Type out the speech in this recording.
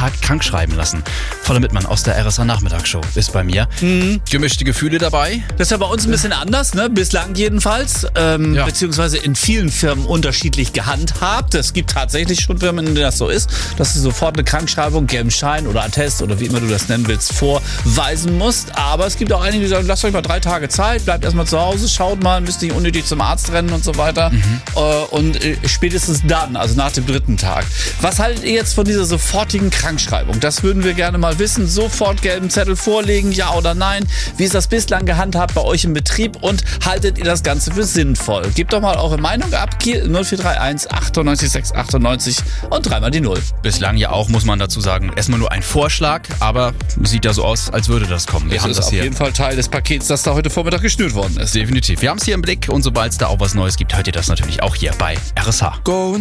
Tag krank schreiben lassen. Voller Mittmann aus der RSA Nachmittagsshow ist bei mir. Gemischte Gefühle dabei. Das ist ja bei uns ein bisschen anders, ne? Bislang jedenfalls. Beziehungsweise in vielen Firmen unterschiedlich gehandhabt. Es gibt tatsächlich schon Firmen, in denen das so ist, dass du sofort eine Krankschreibung, gelben Schein oder Attest oder wie immer du das nennen willst, vorweisen musst. Aber es gibt auch einige, die sagen, lasst euch mal 3 Tage Zeit, bleibt erstmal zu Hause, schaut mal, müsst nicht unnötig zum Arzt rennen und so weiter. Und spätestens dann, also nach dem 3. Tag. Was haltet ihr jetzt von dieser sofortigen Krankschreibung? Das würden wir gerne mal wissen. Sofort gelben Zettel vorlegen, ja oder nein? Wie ist das bislang gehandhabt bei euch im Betrieb und haltet ihr das Ganze für sinnvoll? Gebt doch mal eure Meinung ab. Kiel 0431 98 6 98 und 3 mal die 0. Bislang ja auch, muss man dazu sagen, erstmal nur ein Vorschlag, aber sieht ja so aus, als würde das kommen. Wir Das haben ist das auf hier. jeden Fall Teil des Pakets, das da heute Vormittag geschnürt worden ist. Definitiv. Wir haben es hier im Blick und sobald es da auch was Neues gibt, hört ihr das natürlich auch hier bei RSH.